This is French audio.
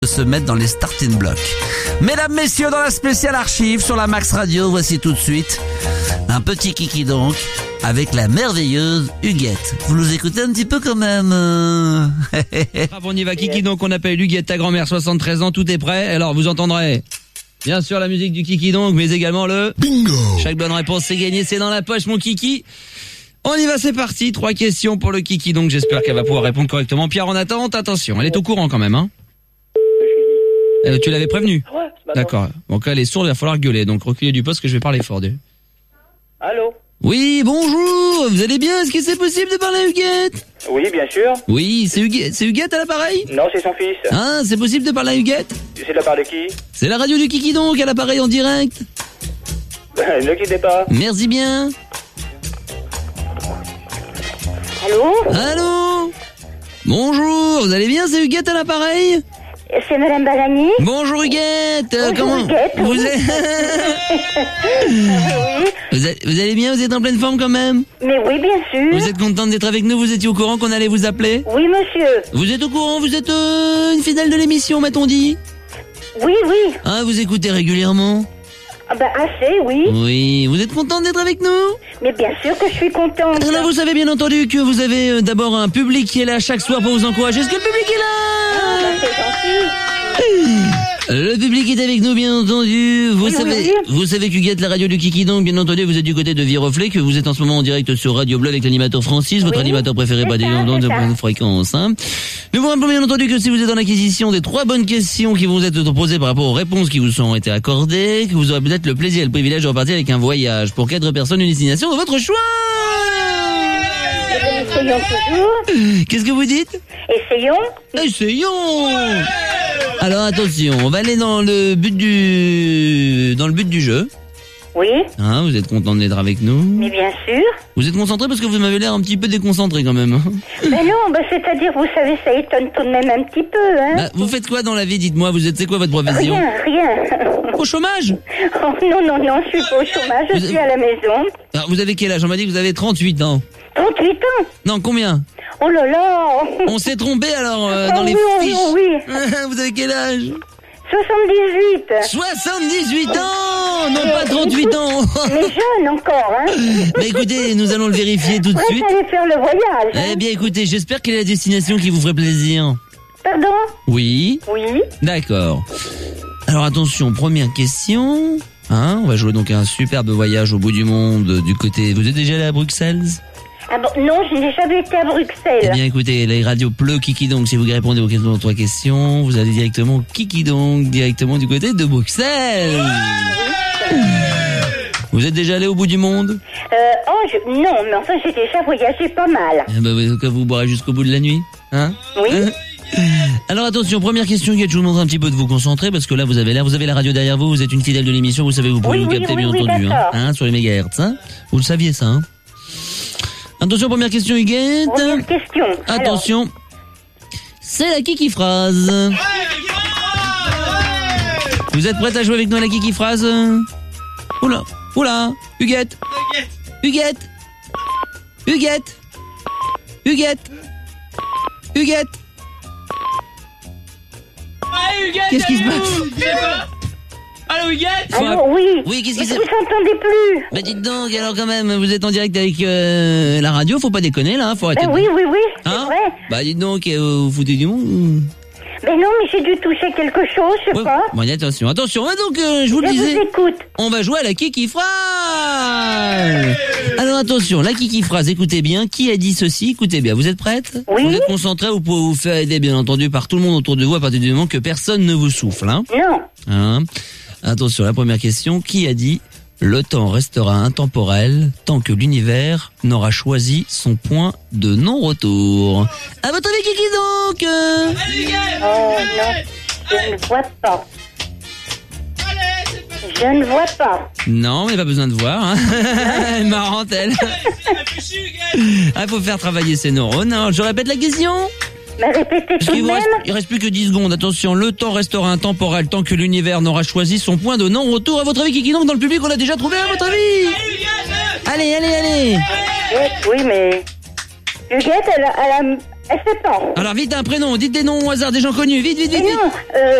se mettre dans les starting blocks. Mesdames, messieurs, dans la spéciale archive sur la Max Radio, voici tout de suite un petit kiki donc avec la merveilleuse Huguette. Vous nous écoutez un petit peu quand même On y va, kiki donc, on appelle Huguette, ta grand-mère, 73 ans, tout est prêt. Alors vous entendrez bien sûr la musique du kiki donc, mais également le bingo. Chaque bonne réponse c'est gagné, c'est dans la poche mon kiki. On y va, c'est parti. 3 questions pour le kiki donc, j'espère qu'elle va pouvoir répondre correctement. Pierre en attente, attention, elle est au courant quand même hein. Tu l'avais prévenu? Ouais, d'accord. Donc elle est sourde, il va falloir gueuler. Donc reculez du poste que je vais parler fort. Allô? Oui, bonjour. Vous allez bien? Est-ce que c'est possible de parler à Huguette? Oui, bien sûr. Oui, c'est Huguette à l'appareil? Non, c'est son fils. Ah, c'est possible de parler à Huguette? C'est de la part de qui? C'est la radio du kiki donc, à l'appareil en direct. Ne quittez pas. Merci bien. Allô? Allô? Bonjour, vous allez bien? C'est Huguette à l'appareil? C'est Madame Balagny? Bonjour Huguette. Bonjour Comment Huguette. vous Oui. vous allez bien? Vous êtes en pleine forme quand même? Mais oui, bien sûr. Vous êtes contente d'être avec nous? Vous étiez au courant qu'on allait vous appeler? Oui, monsieur. Vous êtes au courant? Vous êtes une fidèle de l'émission, m'a-t-on dit? Oui, oui. Ah, vous écoutez régulièrement? Ah ben, assez, oui. Oui. Vous êtes contente d'être avec nous? Mais bien sûr que je suis contente. Alors vous savez bien entendu que vous avez d'abord un public qui est là chaque soir pour vous encourager. Est-ce que le public est là? Ah, ben, c'est gentil. Le public est avec nous, bien entendu. Vous Oui, savez, oui, oui. vous savez qu'Huguette, la radio du Kiki, donc, bien entendu, vous êtes du côté de Viroflay, que vous êtes en ce moment en direct sur Radio Bleu avec l'animateur Francis, votre Oui, animateur préféré, c'est pas des ça, de c'est ça. bonne fréquence, hein. Nous vous rappelons bien entendu que si vous êtes en acquisition des 3 bonnes questions qui vont être posées par rapport aux réponses qui vous sont été accordées, que vous aurez peut-être le plaisir et le privilège de repartir avec un voyage pour 4 personnes, une destination de votre choix. Essayons toujours. Qu'est-ce que vous dites? Essayons. Essayons. Alors attention, on va aller dans le but du jeu. Oui, Hein, vous êtes content d'être avec nous? mais bien sûr. Vous êtes concentré parce que vous m'avez l'air un petit peu déconcentré quand même. Hein. Mais non, ben, c'est-à-dire, vous savez, ça étonne tout de même un petit peu, hein. Bah, vous faites quoi dans la vie? Dites-moi, c'est quoi votre profession? Rien. Au chômage? Oh, non, je suis pas au chômage, je suis à la maison. Alors, vous avez quel âge? On m'a dit que vous avez 38 ans. 38 ans. Non, combien? Oh là là. On s'est trompé alors Oh, dans les oui, fiches. oui. Vous avez quel âge? 78. 78 ans. Non, pas 38 ans. Mais jeune encore, hein. Mais écoutez, nous allons le vérifier tout de Après, suite. j'allais faire le voyage. Hein. Eh bien écoutez, j'espère quelle est la destination qui vous ferait plaisir. Pardon? Oui. Oui. D'accord. Alors attention, première question. Hein, on va jouer donc un superbe voyage au bout du monde du côté... Vous êtes déjà allé à Bruxelles? Ah bon, non, je n'ai jamais été à Eh Bruxelles. bien écoutez, les radios Pleu Kiki donc, si vous répondez aux 3 questions, vous allez directement au Kiki donc, directement du côté de Bruxelles. Vous êtes déjà allé au bout du monde? Non, mais enfin, j'ai déjà voyagé pas mal. Eh ben, vous boirez jusqu'au bout de la nuit, hein? Oui. Alors attention, première question, je vous demande un petit peu de vous concentrer parce que là vous avez la radio derrière vous, vous êtes une fidèle de l'émission, vous savez, vous pouvez Oui, vous oui, capter oui, bien oui, entendu, d'accord. sur les mégahertz, hein. Vous le saviez ça, hein. Attention, première question, Huguette. Première question. Attention, c'est la Kiki phrase. Vous êtes prête à jouer avec nous à la Kiki phrase? Oula, Huguette. Huguette. Qu'est-ce qui se passe? Allô Huguette? Alors, oui. Oui, qu'est-ce Mais qui se vous entendez plus. Bah dites donc, alors quand même, vous êtes en direct avec la radio, faut pas déconner là, faut arrêter. Ben oui, c'est Hein? vrai. Bah dites donc, vous foutez du monde? Mais non, mais j'ai dû toucher quelque chose, je sais Ouais. pas. Bon, attention. Ouais, donc, je vous le Je disais, vous écoute. on va jouer à la Kiki phrase. Alors attention, la Kiki phrase, écoutez bien, qui a dit ceci? Écoutez bien, vous êtes prête? Oui. Vous êtes concentrés, vous pouvez vous faire aider bien entendu par tout le monde autour de vous à partir du moment que personne ne vous souffle, hein? Non. Hein? Attention, la première question, qui a dit le temps restera intemporel tant que l'univers n'aura choisi son point de non-retour? À votre avis, Kiki donc? Oh non, je ne vois pas. Je ne vois pas. Non, mais pas besoin de voir. Hein. Elle est marrante, elle. Ah, faut faire travailler ses neurones. Alors, je répète la question. Mais répétez Parce tout de qu'il même. il reste plus que 10 secondes. Attention, le temps restera intemporel tant que l'univers n'aura choisi son point de non-retour. À votre avis, Kiki donc, dans le public, on a déjà trouvé, à votre avis? Allez. Oui, mais Huguette, Elle sait pas. Alors vite un prénom, dites des noms au hasard, des gens connus, vite, vite, Mais vite. non,